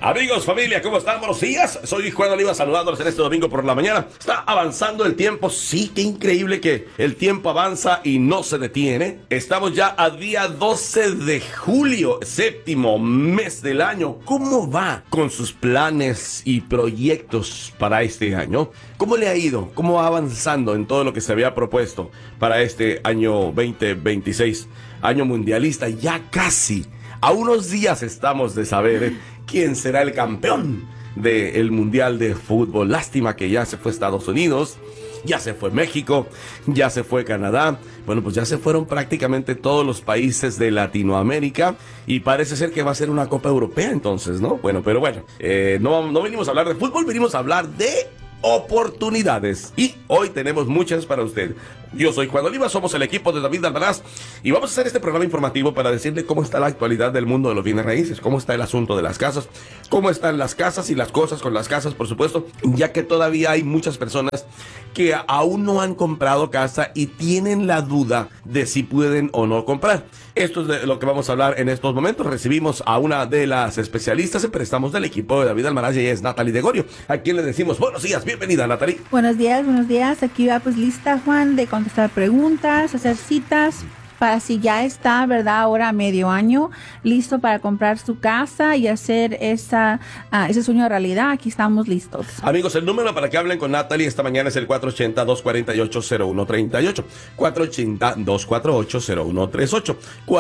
Amigos, familia, ¿cómo están? Buenos días. Soy Juan Oliva saludándoles en este domingo por la mañana. Está avanzando el tiempo. Sí, qué increíble que el tiempo avanza y no se detiene. Estamos ya a día 12 de julio, séptimo mes del año. ¿Cómo va con sus planes y proyectos para este año? ¿Cómo le ha ido? ¿Cómo va avanzando en todo lo que se había propuesto para este año 2026? Año mundialista, ya casi. A unos días estamos de saber quién será el campeón del Mundial de Fútbol. Lástima que ya se fue Estados Unidos, ya se fue México, ya se fue Canadá. Bueno, pues ya se fueron prácticamente todos los países de Latinoamérica y parece ser que va a ser una Copa Europea entonces, ¿no? Bueno, pero bueno, no venimos a hablar de fútbol, venimos a hablar de oportunidades y hoy tenemos muchas para usted. Yo soy Juan Oliva, somos el equipo de David Albaraz y vamos a hacer este programa informativo para decirle cómo está la actualidad del mundo de los bienes raíces, cómo está el asunto de las casas, cómo están las casas y las cosas con las casas, por supuesto, ya que todavía hay muchas personas que aún no han comprado casa y tienen la duda de si pueden o no comprar. Esto es de lo que vamos a hablar en estos momentos. Recibimos a una de las especialistas en préstamos del equipo de David Almaraz y ella es Natalie de Gorio, a quien le decimos buenos días, bienvenida Natalie. Buenos días, aquí va pues lista Juan de contestar preguntas, hacer citas para si ya está, ¿verdad? Ahora a medio año, listo para comprar su casa y hacer ese sueño realidad. Aquí estamos listos. Amigos, el número para que hablen con Natalie esta mañana es el 480-248-0138. 480-248-0138.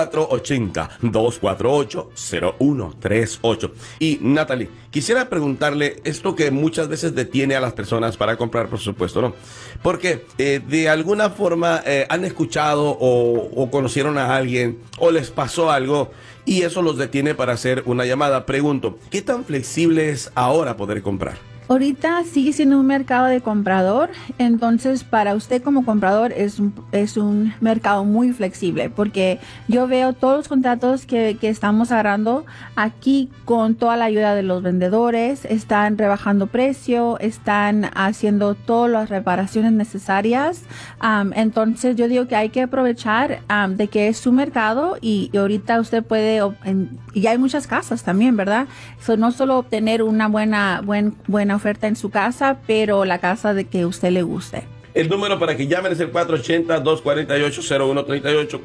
480-248-0138. Y Natalie, quisiera preguntarle esto que muchas veces detiene a las personas para comprar, por supuesto, ¿no? Porque de alguna forma han escuchado o conocieron a alguien o les pasó algo y eso los detiene para hacer una llamada. Pregunto, ¿qué tan flexible es ahora poder comprar? Ahorita sigue siendo un mercado de comprador, entonces para usted como comprador es un mercado muy flexible porque yo veo todos los contratos que estamos agarrando aquí con toda la ayuda de los vendedores, están rebajando precio, están haciendo todas las reparaciones necesarias, entonces yo digo que hay que aprovechar de que es su mercado y ahorita usted puede, y hay muchas casas también, ¿verdad? No solo obtener una buena oferta en su casa, pero la casa de que usted le guste. El número para que llamen es el 480-248-0138,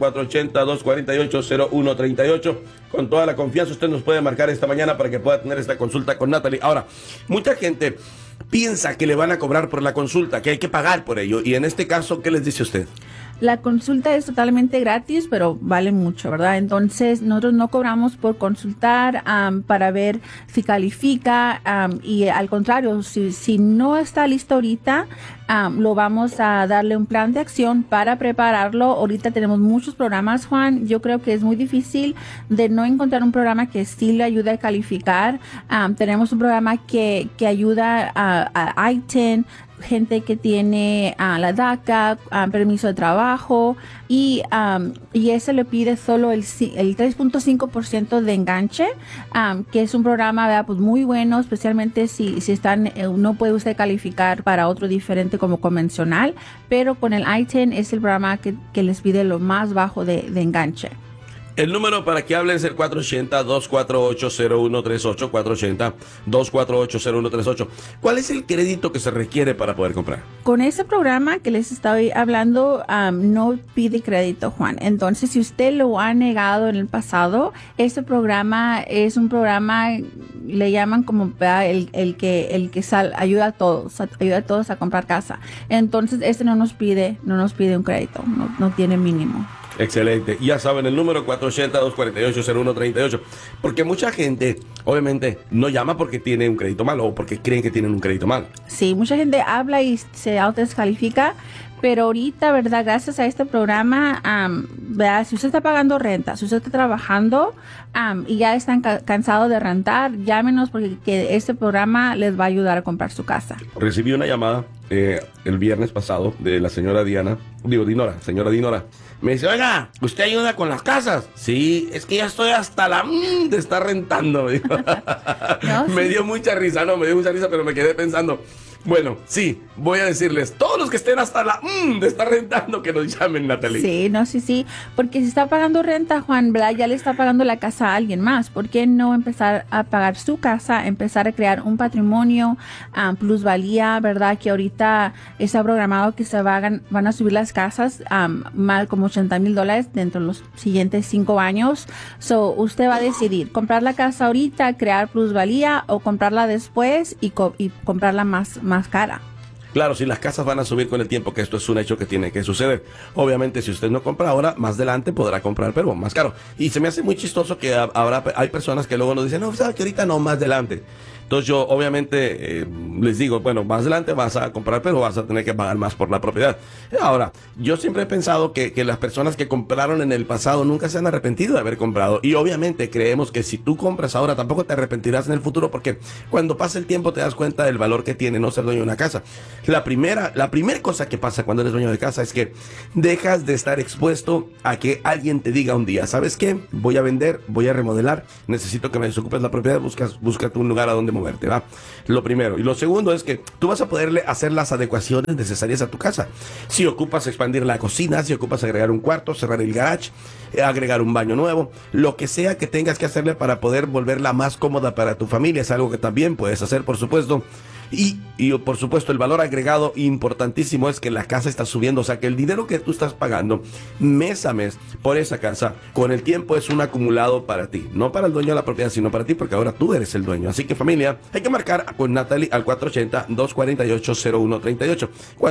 480-248-0138. Con toda la confianza usted nos puede marcar esta mañana para que pueda tener esta consulta con Natalie. Ahora, mucha gente piensa que le van a cobrar por la consulta, que hay que pagar por ello, y en este caso, ¿qué les dice usted? La consulta es totalmente gratis, pero vale mucho, ¿verdad? Entonces, nosotros no cobramos por consultar para ver si califica y al contrario, si no está listo ahorita, lo vamos a darle un plan de acción para prepararlo. Ahorita tenemos muchos programas, Juan. Yo creo que es muy difícil de no encontrar un programa que sí le ayude a calificar. Tenemos un programa que ayuda a ITIN, gente que tiene la DACA, permiso de trabajo y ese le pide solo el 3.5% de enganche, que es un programa, ¿verdad? Pues muy bueno, especialmente si están, no puede usted calificar para otro diferente como convencional, pero con el ITIN es el programa que les pide lo más bajo de enganche. El número para que hablen es el 480-248-0138, 480-248-0138. ¿Cuál es el crédito que se requiere para poder comprar? Con ese programa que les estoy hablando, no pide crédito, Juan. Entonces, si usted lo ha negado en el pasado, ese programa es un programa, le llaman como el que ayuda a todos a comprar casa. Entonces, no nos pide un crédito, no tiene mínimo. Excelente. Ya saben el número 480-248-0138. Porque mucha gente, obviamente, no llama porque tiene un crédito malo o porque creen que tienen un crédito malo. Sí, mucha gente habla y se autodescalifica, pero ahorita, ¿verdad? Gracias a este programa, ¿verdad? Si usted está pagando renta, si usted está trabajando y ya están cansados de rentar, llámenos porque este programa les va a ayudar a comprar su casa. Recibí una llamada el viernes pasado de la señora señora Dinora. Me dice, oiga, ¿usted ayuda con las casas? Sí, es que ya estoy hasta de estar rentando. No, Me dio mucha risa, pero me quedé pensando, Bueno, sí, voy a decirles, todos los que estén hasta la de estar rentando, que nos llamen, Natalie. Sí, no, sí, porque si está pagando renta, Juan, ¿verdad? Ya le está pagando la casa a alguien más. ¿Por qué no empezar a pagar su casa, empezar a crear un patrimonio, plusvalía, ¿verdad? Que ahorita está programado que van a subir las casas mal como $80,000 dentro de los siguientes 5 años. So, usted va a decidir comprar la casa ahorita, crear plusvalía, o comprarla después y comprarla más cara. Claro, si las casas van a subir con el tiempo, que esto es un hecho que tiene que suceder. Obviamente, si usted no compra ahora, más adelante podrá comprar, pero más caro. Y se me hace muy chistoso que hay personas que luego nos dicen, no, sabes que ahorita no, más adelante. Entonces yo obviamente les digo, bueno, más adelante vas a comprar, pero vas a tener que pagar más por la propiedad. Ahora, yo siempre he pensado que las personas que compraron en el pasado nunca se han arrepentido de haber comprado. Y obviamente creemos que si tú compras ahora, tampoco te arrepentirás en el futuro, porque cuando pasa el tiempo te das cuenta del valor que tiene no ser dueño de una casa. La primera cosa que pasa cuando eres dueño de casa es que dejas de estar expuesto a que alguien te diga un día, ¿sabes qué? Voy a vender, voy a remodelar, necesito que me desocupes la propiedad, búscate un lugar a donde moverte, ¿va? Lo primero. Y lo segundo es que tú vas a poderle hacer las adecuaciones necesarias a tu casa. Si ocupas expandir la cocina, si ocupas agregar un cuarto, cerrar el garage, agregar un baño nuevo, lo que sea que tengas que hacerle para poder volverla más cómoda para tu familia, es algo que también puedes hacer, por supuesto. Y por supuesto el valor agregado importantísimo es que la casa está subiendo, o sea que el dinero que tú estás pagando mes a mes por esa casa, con el tiempo es un acumulado para ti, no para el dueño de la propiedad, sino para ti, porque ahora tú eres el dueño. Así que familia, hay que marcar con Natalie al 480-248-0138,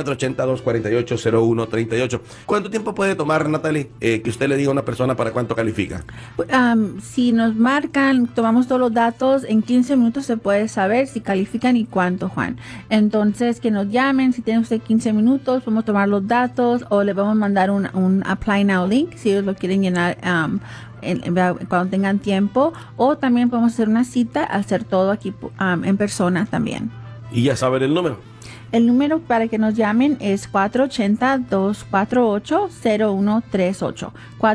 480-248-0138. ¿Cuánto tiempo puede tomar, Natalie, que usted le diga a una persona para cuánto califica? Si nos marcan, tomamos todos los datos, en 15 minutos se puede saber si califican y cuánto, Juan. Entonces, que nos llamen, si tiene usted 15 minutos, podemos tomar los datos o le vamos a mandar un Apply Now link si ellos lo quieren llenar cuando tengan tiempo, o también podemos hacer una cita, hacer todo aquí en persona también. Y ya saben el número. El número para que nos llamen es 480-248-0138.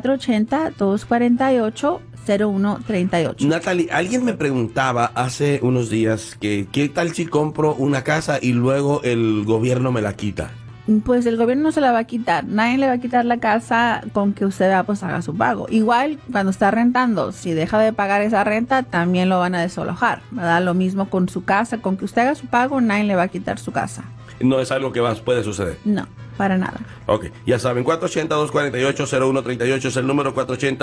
480-248-0138. Natalie, alguien me preguntaba hace unos días que qué tal si compro una casa y luego el gobierno me la quita. Pues el gobierno no se la va a quitar, nadie le va a quitar la casa con que usted pues haga su pago. Igual cuando está rentando, si deja de pagar esa renta, también lo van a desalojar, ¿verdad? Lo mismo con su casa, con que usted haga su pago, nadie le va a quitar su casa. No es algo que puede suceder. No, para nada. Ok, ya saben, 480-248-0138 es el número,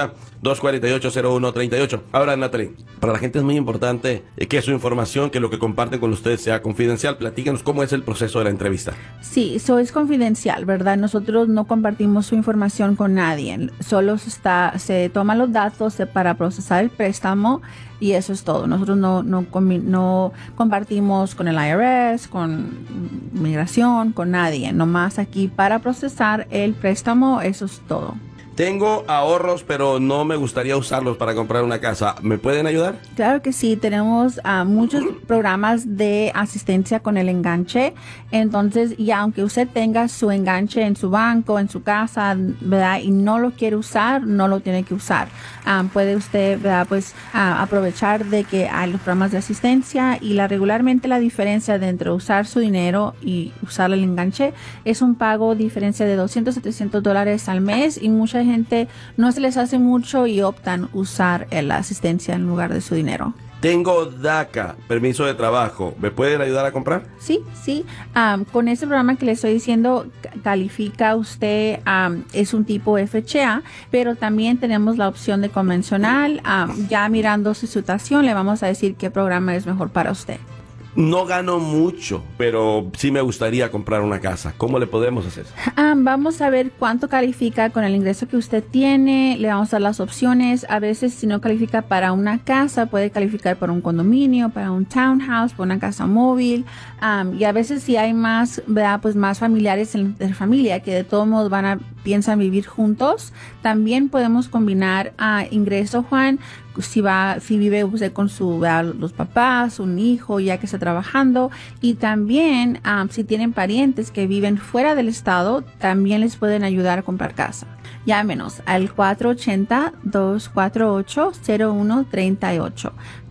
480-248-0138. Ahora, Natalie, para la gente es muy importante que su información, que lo que comparten con ustedes sea confidencial. Platícanos cómo es el proceso de la entrevista. Sí, eso es confidencial, ¿verdad? Nosotros no compartimos su información con nadie. Solo se toman los datos para procesar el préstamo y eso es todo. Nosotros no compartimos con el IRS, con migración, con nadie. Nomás aquí para procesar el préstamo, eso es todo. Tengo ahorros, pero no me gustaría usarlos para comprar una casa. ¿Me pueden ayudar? Claro que sí, tenemos muchos programas de asistencia con el enganche. Entonces, ya aunque usted tenga su enganche en su banco, en su casa, ¿verdad? Y no lo quiere usar, no lo tiene que usar. Puede usted, ¿verdad? Pues aprovechar de que hay los programas de asistencia y regularmente la diferencia entre usar su dinero y usar el enganche es un pago diferencia de $200 a $300 al mes, y mucha gente no se les hace mucho y optan usar la asistencia en lugar de su dinero. Tengo DACA, permiso de trabajo. ¿Me pueden ayudar a comprar? Sí. Con ese programa que le estoy diciendo, califica usted, es un tipo FHA, pero también tenemos la opción de convencional. Ya mirando su situación, le vamos a decir qué programa es mejor para usted. No gano mucho, pero sí me gustaría comprar una casa. ¿Cómo le podemos hacer? Vamos a ver cuánto califica con el ingreso que usted tiene. Le vamos a dar las opciones. A veces, si no califica para una casa, puede calificar para un condominio, para un townhouse, para una casa móvil. Y a veces, si hay más, ¿verdad? Pues más familiares en la familia que de todos modos piensan vivir juntos, también podemos combinar ingreso, Juan. Si vive usted con los papás, un hijo ya que está trabajando, y también si tienen parientes que viven fuera del estado, también les pueden ayudar a comprar casa. llámenos al 480-248-0138.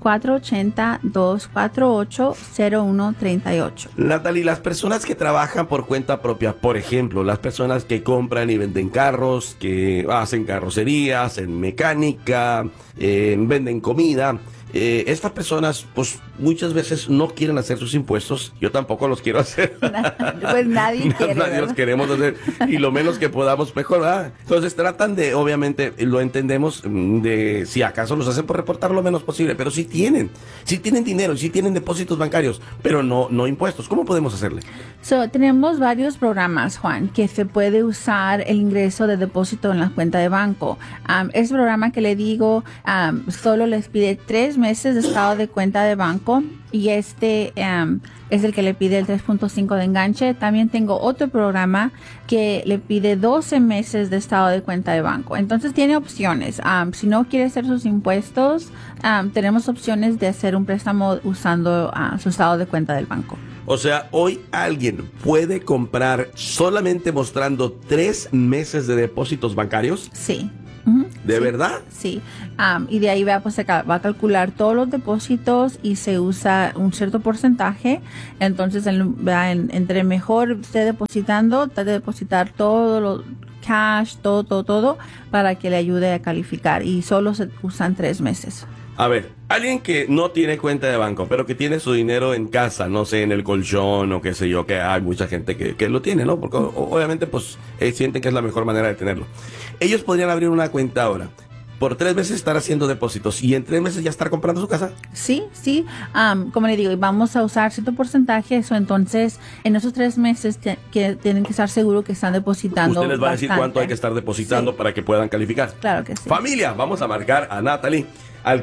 480-248-0138. Natalie, las personas que trabajan por cuenta propia, por ejemplo, las personas que compran y venden carros, que hacen carrocería, hacen mecánica, venden comida, estas personas pues muchas veces no quieren hacer sus impuestos. Yo tampoco los quiero hacer. Pues nadie quiere, nadie los queremos hacer, y lo menos que podamos mejor, ¿verdad? Entonces tratan de, obviamente lo entendemos, de si acaso los hacen por reportar lo menos posible, pero si tienen dinero, si tienen depósitos bancarios, pero no impuestos. ¿Cómo podemos hacerle? Tenemos varios programas, Juan, que se puede usar el ingreso de depósito en la cuenta de banco. Este programa que le digo solo les pide 3 meses de estado de cuenta de banco, y este es el que le pide el 3.5 de enganche. También tengo otro programa que le pide 12 meses de estado de cuenta de banco. Entonces tiene opciones. Si no quiere hacer sus impuestos, tenemos opciones de hacer un préstamo usando su estado de cuenta del banco. O sea, hoy alguien puede comprar solamente mostrando 3 meses de depósitos bancarios. Sí. ¿De verdad? Sí. Y de ahí pues se va a calcular todos los depósitos y se usa un cierto porcentaje. Entonces, entre mejor esté depositando, trate de depositar todo lo cash, todo para que le ayude a calificar. Y solo se usan 3 meses. A ver, alguien que no tiene cuenta de banco, pero que tiene su dinero en casa, no sé, en el colchón o qué sé yo, que hay mucha gente que lo tiene, ¿no? Porque obviamente pues sienten que es la mejor manera de tenerlo. Ellos podrían abrir una cuenta ahora, por 3 meses estar haciendo depósitos y en 3 meses ya estar comprando su casa. Sí. Como le digo, vamos a usar cierto porcentaje, eso entonces en esos 3 meses que tienen que estar seguros que están depositando. Usted les va a decir bastante. cuánto hay que estar depositando, sí, para que puedan calificar. Claro que sí. Familia, vamos a marcar a Natalie al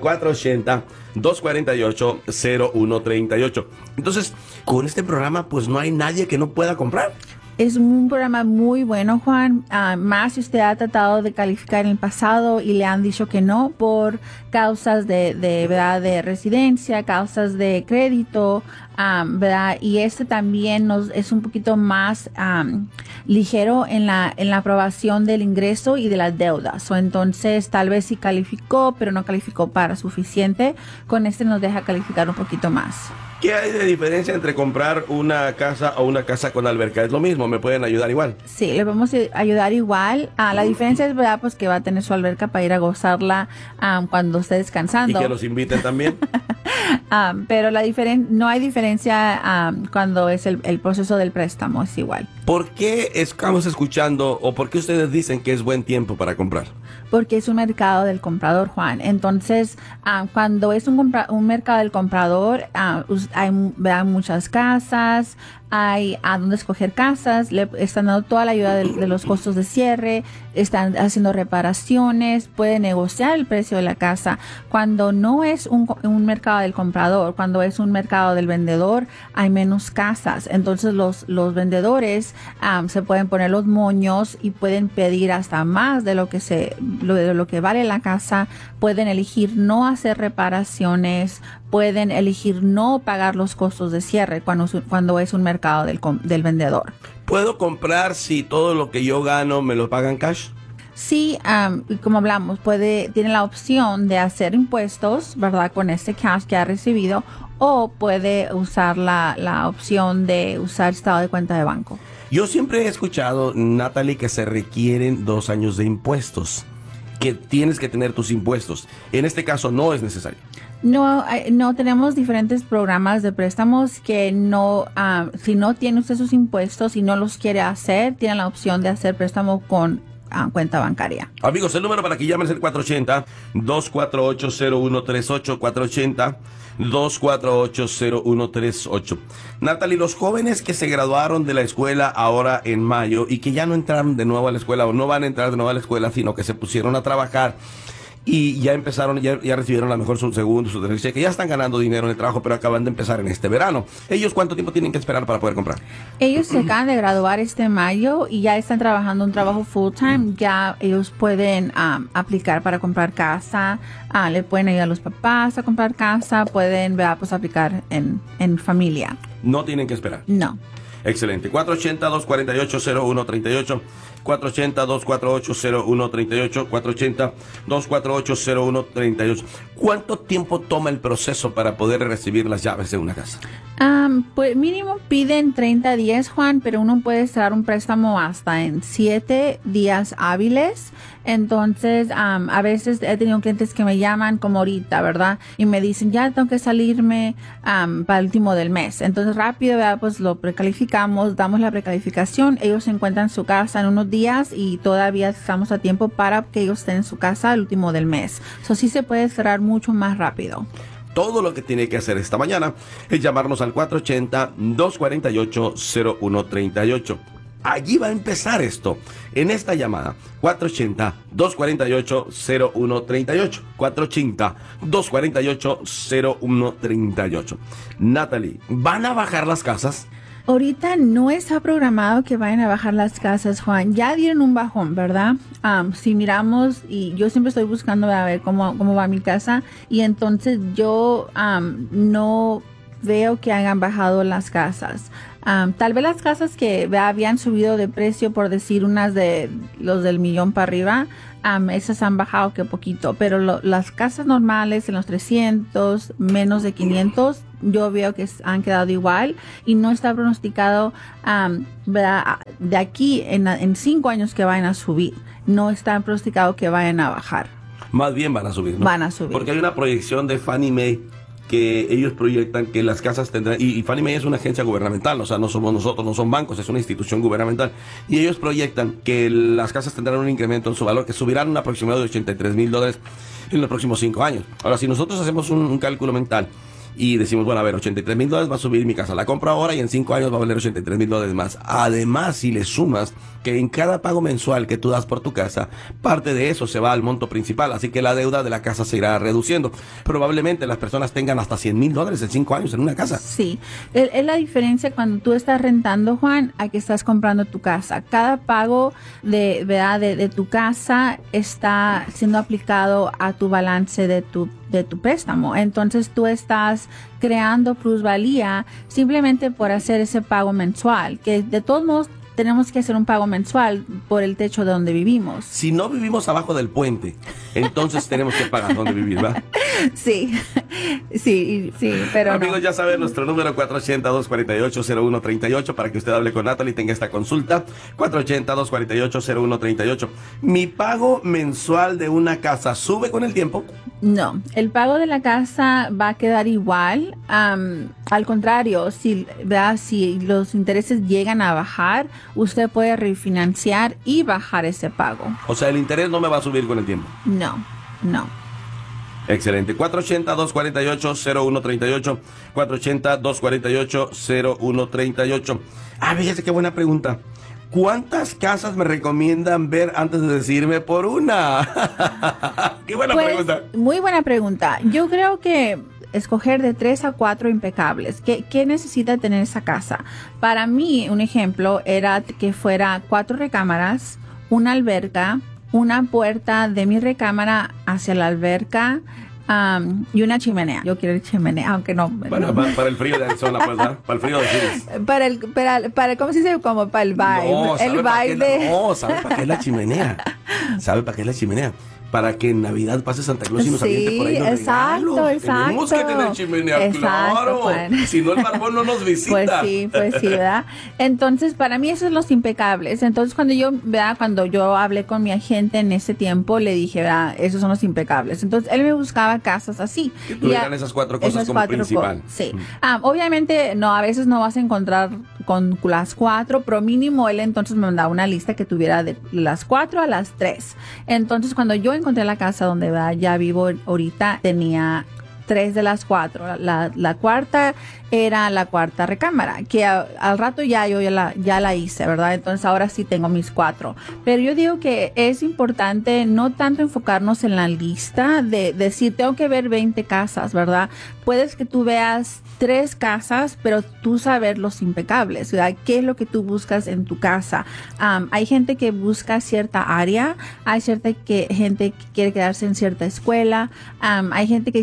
480-248-0138. Entonces, con este programa, pues no hay nadie que no pueda comprar. Es un programa muy bueno, Juan. Más si usted ha tratado de calificar en el pasado y le han dicho que no por causas ¿verdad? De residencia, causas de crédito, ¿verdad? Y este también es un poquito más ligero en la aprobación del ingreso y de las deudas. Entonces, tal vez sí calificó, pero no calificó para suficiente. Con este nos deja calificar un poquito más. ¿Qué hay de diferencia entre comprar una casa o una casa con alberca? ¿Es lo mismo? ¿Me pueden ayudar igual? Sí, le vamos a ayudar igual. La diferencia es, ¿verdad? Pues que va a tener su alberca para ir a gozarla cuando esté descansando. Y que los inviten también. Pero no hay diferencia cuando es el proceso del préstamo, es igual. ¿Por qué estamos escuchando o por qué ustedes dicen que es buen tiempo para comprar? Porque es un mercado del comprador, Juan. Entonces, cuando es un mercado del comprador, hay muchas casas, hay a dónde escoger casas, le están dando toda la ayuda de los costos de cierre, están haciendo reparaciones, puede negociar el precio de la casa. Cuando no es un mercado del comprador, cuando es un mercado del vendedor, hay menos casas. Entonces los vendedores se pueden poner los moños y pueden pedir hasta más de lo que vale la casa. Pueden elegir no hacer reparaciones, pueden elegir no pagar los costos de cierre cuando es un mercado del vendedor. ¿Puedo comprar si todo lo que yo gano me lo pagan cash? Sí, como hablamos, tiene la opción de hacer impuestos, ¿verdad? Con este cash que ha recibido, o puede usar la opción de usar estado de cuenta de banco. Yo siempre he escuchado, Natalie, que se requieren 2 años de impuestos, que tienes que tener tus impuestos. En este caso no es necesario. No, tenemos diferentes programas de préstamos que si no tiene usted sus impuestos y no los quiere hacer, tiene la opción de hacer préstamo con cuenta bancaria. Amigos, el número para que llamen es el 480-248-0138, 480-248-0138. Natalie, los jóvenes que se graduaron de la escuela ahora en mayo y que ya no entraron de nuevo a la escuela o no van a entrar de nuevo a la escuela, sino que se pusieron a trabajar y ya empezaron, ya recibieron a lo mejor su segundo, su tercer cheque, ya están ganando dinero en el trabajo, pero acaban de empezar en este verano. ¿Ellos cuánto tiempo tienen que esperar para poder comprar? Ellos se acaban de graduar este mayo y ya están trabajando un trabajo full time. Ya ellos pueden aplicar para comprar casa, le pueden ayudar a los papás a comprar casa, pueden pues aplicar en familia. No tienen que esperar. No. Excelente. 480-248-0138. 480-248-0138, 480-248-0138. ¿Cuánto tiempo toma el proceso para poder recibir las llaves de una casa? Pues mínimo piden 30 días, Juan, pero uno puede dar un préstamo hasta en 7 días hábiles. Entonces, a veces he tenido clientes que me llaman como ahorita, ¿verdad? Y me dicen, ya tengo que salirme para el último del mes. Entonces, rápido, ¿verdad? Pues lo precalificamos, damos la precalificación. Ellos encuentran su casa en unos días y todavía estamos a tiempo para que ellos estén en su casa el último del mes. Eso sí se puede cerrar mucho más rápido. Todo lo que tiene que hacer esta mañana es llamarnos al 480-248-0138. Allí va a empezar esto. En esta llamada, 480-248-0138. 480-248-0138. Natalie, ¿van a bajar las casas? Ahorita no está programado que vayan a bajar las casas, Juan. Ya dieron un bajón, ¿verdad? Si miramos, y yo siempre estoy buscando a ver cómo va mi casa, y entonces yo no veo que hayan bajado las casas. Tal vez las casas que habían subido de precio, por decir unas de los del millón para arriba, esas han bajado que poquito, pero las casas normales en los 300, menos de 500, yo veo que han quedado igual y no está pronosticado de aquí en 5 años que vayan a subir. No está pronosticado que vayan a bajar. Más bien van a subir, ¿no? Van a subir. Porque hay una proyección de Fannie Mae que ellos proyectan que las casas tendrán, y Fannie Mae es una agencia gubernamental, o sea, no somos nosotros, no son bancos, es una institución gubernamental, y ellos proyectan que las casas tendrán un incremento en su valor, que subirán un aproximado de $83,000 en los próximos 5 años. Ahora, si nosotros hacemos un cálculo mental y decimos, bueno, a ver, $83,000 va a subir mi casa, la compro ahora y en 5 años va a valer $83,000 más. Además, si le sumas que en cada pago mensual que tú das por tu casa, parte de eso se va al monto principal, así que la deuda de la casa se irá reduciendo. Probablemente las personas tengan hasta $100,000 en 5 años en una casa. Sí, es la diferencia cuando tú estás rentando, Juan, a que estás comprando tu casa. Cada pago de tu casa está siendo aplicado a tu balance de tu préstamo. Entonces tú estás creando plusvalía simplemente por hacer ese pago mensual, que de todos modos tenemos que hacer un pago mensual por el techo de donde vivimos. Si no vivimos abajo del puente, entonces tenemos que pagar donde vivir, ¿verdad? Sí, pero amigos, no. ya saben, nuestro número 480-248-0138 para que usted hable con Natalie y tenga esta consulta. 480-248-0138. ¿Mi pago mensual de una casa sube con el tiempo? No, el pago de la casa va a quedar igual. Al contrario, si los intereses llegan a bajar, usted puede refinanciar y bajar ese pago. O sea, el interés no me va a subir con el tiempo. No. Excelente. 480-248-0138. 480-248-0138. Fíjese qué buena pregunta. ¿Cuántas casas me recomiendan ver antes de decidirme por una? Qué buena pregunta. Muy buena pregunta. Yo creo que escoger de 3 a 4 impecables. ¿Qué necesita tener esa casa? Para mí, un ejemplo era que fuera 4 recámaras, una alberca, una puerta de mi recámara hacia la alberca, y una chimenea. Yo quiero chimenea, aunque no. Bueno, no. para el frío de Arizona, pues, ¿verdad? Para el frío de Phoenix. Para ¿cómo se dice? Como para el vibe. No, ¿sabe para qué es la chimenea? ¿Sabe para qué es la chimenea? Para que en Navidad pase Santa Claus y nos aviente por ahí los regalos. Tenemos que tener chimenea, claro. Bueno. Si no, el barbón no nos visita. Pues sí, ¿verdad? Entonces, para mí, esos son los impecables. Entonces, cuando yo hablé con mi agente en ese tiempo, le dije, ¿verdad? Esos son los impecables. Entonces, él me buscaba casas así. Que tuvieran esas 4 cosas como principal. Sí. Obviamente, a veces no vas a encontrar con las 4, pero mínimo él entonces me mandaba una lista que tuviera de las 4 a las 3. Entonces, cuando yo encontré la casa donde ya vivo ahorita, tenía 3 de las 4. La cuarta era la cuarta recámara, que al rato ya la hice, ¿verdad? Entonces ahora sí tengo mis 4. Pero yo digo que es importante no tanto enfocarnos en la lista de decir, tengo que ver 20 casas, ¿verdad? Puedes que tú veas 3 casas, pero tú saber los impecables, ¿verdad? ¿Qué es lo que tú buscas en tu casa? Hay gente que busca cierta área, hay gente que quiere quedarse en cierta escuela, hay gente que dice, ¿sabes qué?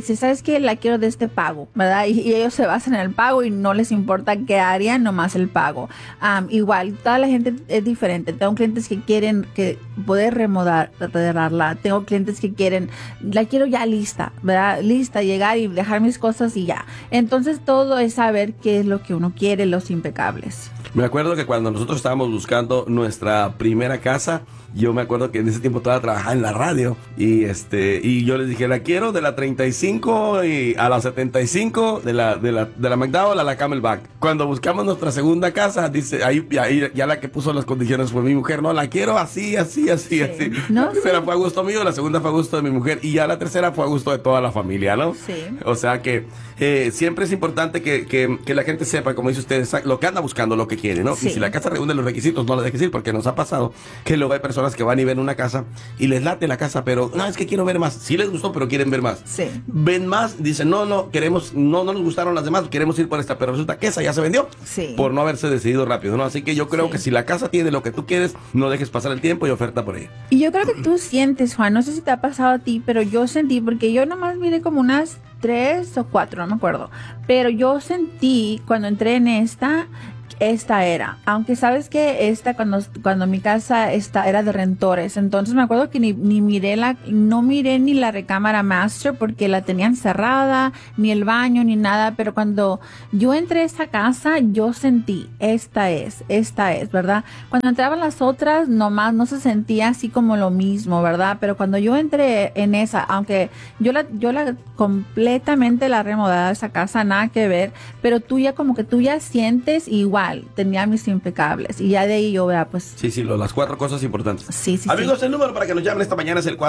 que la quiero de este pago, ¿verdad? Y ellos se basan en el pago y no les importa qué área, nomás el pago. Igual, toda la gente es diferente. Tengo clientes que quieren poder remodelarla. Tengo clientes que quieren, la quiero ya lista, ¿verdad? Lista, llegar y dejar mis cosas y ya. Entonces todo es saber qué es lo que uno quiere, los impecables. Me acuerdo que cuando nosotros estábamos buscando nuestra primera casa, yo me acuerdo que en ese tiempo todavía trabajaba en la radio y yo les dije, la quiero de la 35 y a la 75 de la McDowell a la Camelback. Cuando buscamos nuestra segunda casa, dice, ahí ya la que puso las condiciones fue mi mujer, no, la quiero así. No, la primera fue a gusto mío, la segunda fue a gusto de mi mujer y ya la tercera fue a gusto de toda la familia, ¿no? Sí. O sea que siempre es importante que la gente sepa, como dice usted, lo que anda buscando, lo que quiere, ¿no? Sí. Y si la casa reúne los requisitos, no la dejes ir, porque nos ha pasado que luego hay personas que van y ven una casa y les late la casa, pero no, es que quiero ver más. Sí les gustó, pero quieren ver más. Sí. Ven más, dicen, no nos gustaron las demás, queremos ir por esta, pero resulta que esa ya se vendió. Sí. Por no haberse decidido rápido, ¿no? Así que yo creo Sí. que si la casa tiene lo que tú quieres, no dejes pasar el tiempo y oferta por ella. Y yo creo que tú sientes, Juan, no sé si te ha pasado a ti, pero yo sentí, porque yo nomás miré como unas 3 o 4, no me acuerdo, pero yo sentí cuando entré en esta era, aunque sabes que cuando mi casa era de rentores, entonces me acuerdo que no miré ni la recámara master porque la tenían cerrada, ni el baño, ni nada, pero cuando yo entré a esa casa, yo sentí, esta es, ¿verdad? Cuando entraban las otras, nomás no se sentía así como lo mismo, ¿verdad? Pero cuando yo entré en esa, aunque yo la completamente la remodelada esa casa, nada que ver, pero tú ya sientes igual, tenía mis impecables y ya de ahí yo vea pues Sí, las 4 cosas importantes. sí. Amigos, el número para que nos llamen esta mañana es el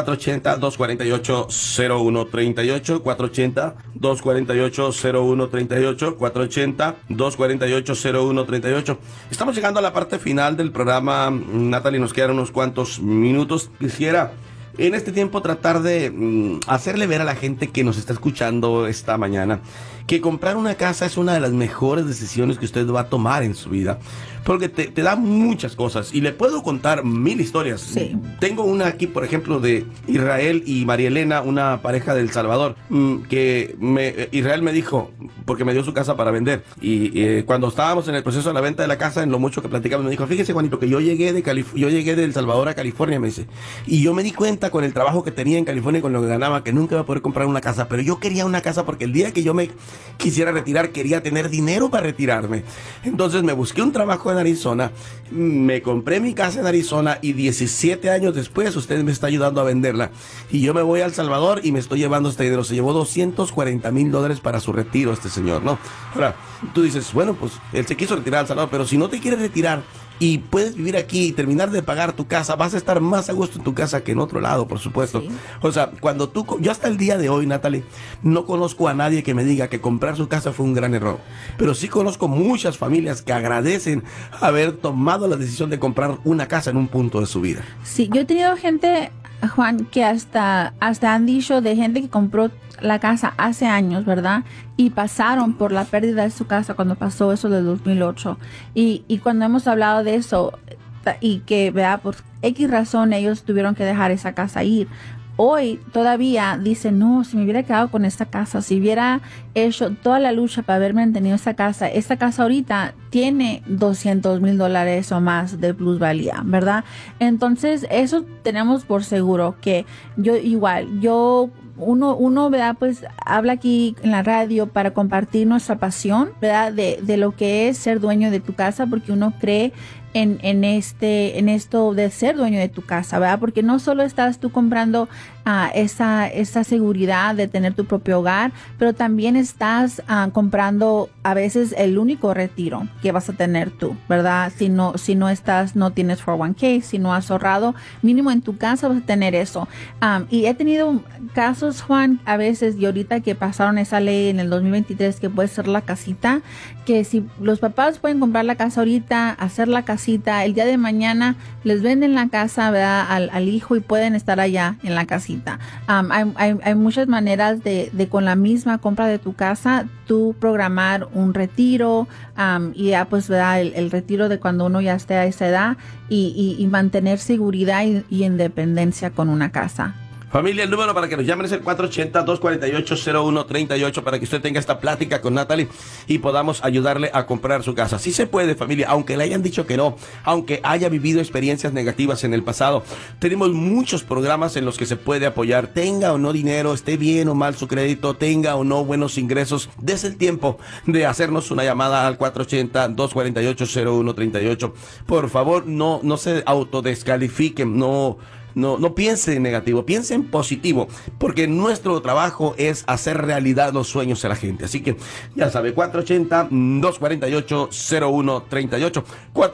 480-248-0138, 480-248-0138, 480-248-0138. Estamos llegando a la parte final del programa, Natalie, nos quedan unos cuantos minutos. Quisiera en este tiempo tratar de hacerle ver a la gente que nos está escuchando esta mañana que comprar una casa es una de las mejores decisiones que usted va a tomar en su vida, porque te da muchas cosas y le puedo contar 1000 historias. Sí. Tengo una aquí, por ejemplo, de Israel y María Elena, una pareja de El Salvador, que Israel me dijo, porque me dio su casa para vender, y cuando estábamos en el proceso de la venta de la casa, en lo mucho que platicamos, me dijo, fíjese, Juanito, que yo llegué de El Salvador a California, me dice, y yo me di cuenta con el trabajo que tenía en California y con lo que ganaba, que nunca iba a poder comprar una casa, pero yo quería una casa porque el día que yo me quisiera retirar, quería tener dinero para retirarme. Entonces me busqué un trabajo en Arizona, me compré mi casa en Arizona y 17 años después usted me está ayudando a venderla. Y yo me voy a El Salvador y me estoy llevando este dinero. Se llevó $240,000 para su retiro este señor, ¿no? Ahora, tú dices, bueno, pues él se quiso retirar a El Salvador, pero si no te quieres retirar y puedes vivir aquí y terminar de pagar tu casa, vas a estar más a gusto en tu casa que en otro lado, por supuesto. Sí. O sea, yo hasta el día de hoy, Natalie, no conozco a nadie que me diga que comprar su casa fue un gran error. Pero sí conozco muchas familias que agradecen haber tomado la decisión de comprar una casa en un punto de su vida. Sí, yo he tenido gente, Juan, que hasta han dicho de gente que compró la casa hace años, ¿verdad? Y pasaron por la pérdida de su casa cuando pasó eso del 2008. Y cuando hemos hablado de eso, y que, ¿verdad? Por X razón ellos tuvieron que dejar esa casa ir. Hoy todavía dicen, no, si me hubiera quedado con esta casa, si hubiera hecho toda la lucha para haber mantenido esta casa ahorita tiene $200,000 o más de plusvalía, ¿verdad? Entonces, eso tenemos por seguro que uno, ¿verdad? Pues habla aquí en la radio para compartir nuestra pasión, ¿verdad? De lo que es ser dueño de tu casa, porque uno cree en esto de ser dueño de tu casa, ¿verdad? Porque no solo estás tú comprando esa seguridad de tener tu propio hogar, pero también estás comprando a veces el único retiro que vas a tener tú, ¿verdad? Si no tienes 401k, si no has ahorrado, mínimo en tu casa vas a tener eso. Y he tenido casos, Juan, a veces, y ahorita que pasaron esa ley en el 2023 que puede ser la casita, que si los papás pueden comprar la casa ahorita, hacer la casita, el día de mañana les venden la casa, ¿verdad? al hijo y pueden estar allá en la casita. Hay muchas maneras de con la misma compra de tu casa, tú programar un retiro, y ya pues, ¿verdad? El retiro de cuando uno ya esté a esa edad y mantener seguridad y independencia con una casa. Familia, el número para que nos llamen es el 480-248-0138 para que usted tenga esta plática con Natalie y podamos ayudarle a comprar su casa. Sí se puede, familia, aunque le hayan dicho que no, aunque haya vivido experiencias negativas en el pasado. Tenemos muchos programas en los que se puede apoyar, tenga o no dinero, esté bien o mal su crédito, tenga o no buenos ingresos. Des el tiempo de hacernos una llamada al 480-248-0138. Por favor, no se autodescalifiquen, no piense en negativo, piense en positivo, porque nuestro trabajo es hacer realidad los sueños de la gente. Así que ya sabe, 480-248-0138,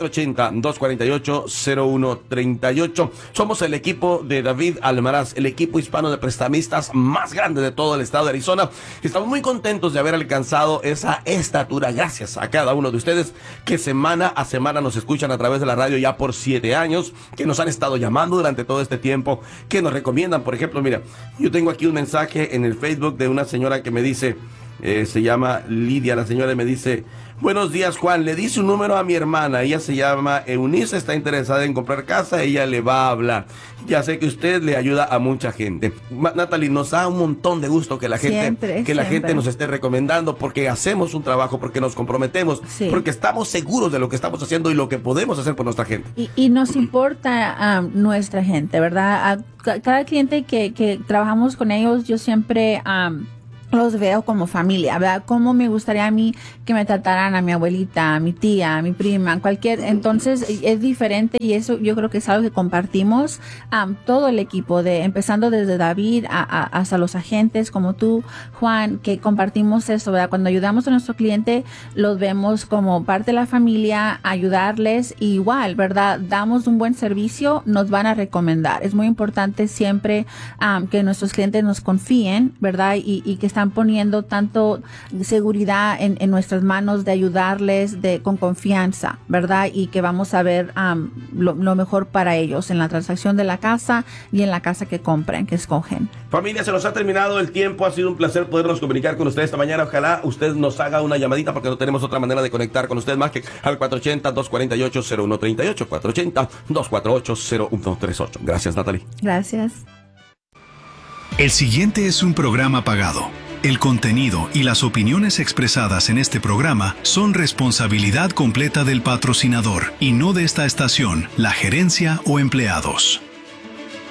480-248-0138. Somos el equipo de David Almaraz, el equipo hispano de prestamistas más grande de todo el estado de Arizona. Estamos muy contentos de haber alcanzado esa estatura, gracias a cada uno de ustedes que semana a semana nos escuchan a través de la radio ya por 7 años, que nos han estado llamando durante todo este tiempo, que nos recomiendan. Por ejemplo, mira, yo tengo aquí un mensaje en el Facebook de una señora que me dice, se llama Lidia, la señora me dice: buenos días, Juan, le dice un número a mi hermana, ella se llama Eunice, está interesada en comprar casa, ella le va a hablar. Ya sé que usted le ayuda a mucha gente. Natalie, nos da un montón de gusto que la gente, la gente nos esté recomendando, porque hacemos un trabajo, porque nos comprometemos, porque estamos seguros de lo que estamos haciendo y lo que podemos hacer por nuestra gente. Y nos importa nuestra gente, ¿verdad? Cada cliente que trabajamos con ellos, yo siempre los veo como familia, ¿verdad? Como me gustaría a mí que me trataran a mi abuelita, a mi tía, a mi prima, entonces es diferente, y eso yo creo que es algo que compartimos todo el equipo, empezando desde David hasta los agentes como tú, Juan, que compartimos eso, ¿verdad? Cuando ayudamos a nuestro cliente, los vemos como parte de la familia, ayudarles, y igual, ¿verdad? Damos un buen servicio, nos van a recomendar. Es muy importante siempre que nuestros clientes nos confíen, ¿verdad? Y que están poniendo tanto seguridad en nuestras manos de ayudarles con confianza, ¿verdad? Y que vamos a ver lo mejor para ellos en la transacción de la casa y en la casa que compren, que escogen. Familia, se nos ha terminado el tiempo. Ha sido un placer podernos comunicar con ustedes esta mañana. Ojalá usted nos haga una llamadita, porque no tenemos otra manera de conectar con usted más que al 480-248-0138, 480-248-0138. Gracias, Natalie. Gracias. El siguiente es un programa pagado. El contenido y las opiniones expresadas en este programa son responsabilidad completa del patrocinador y no de esta estación, la gerencia o empleados.